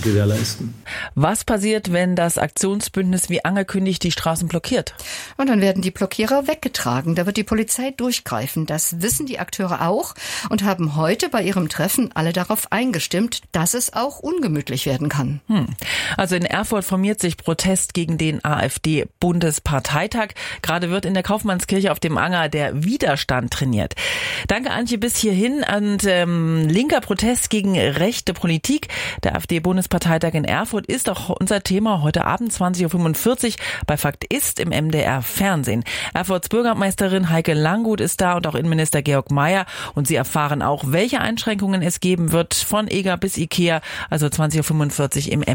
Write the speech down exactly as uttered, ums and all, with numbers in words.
gewährleisten. Was passiert, wenn das Aktionsbündnis wie angekündigt die Straßen blockiert? Und dann werden die Blockierer weggetragen. Da wird die Polizei durchgreifen. Das wissen die Akteure auch und haben heute bei ihrem Treffen alle darauf eingestimmt, dass es auch ungemütlich werden kann. Hm. Also in Erfurt formiert sich Protest gegen den AfD-Bundesparteitag. Gerade wird in der Kaufmannskirche auf dem Anger der Widerstand trainiert. Danke, Antje, bis hierhin. Und ähm, linker Protest gegen rechte Politik. Der AfD-Bundesparteitag in Erfurt ist auch unser Thema heute Abend zwanzig Uhr fünfundvierzig bei Fakt ist im M D R-Fernsehen. Erfurts Bürgermeisterin Heike Langguth ist da und auch Innenminister Georg Mayer. Und Sie erfahren auch, welche Einschränkungen es geben wird von Eger bis Ikea, also zwanzig Uhr fünfundvierzig im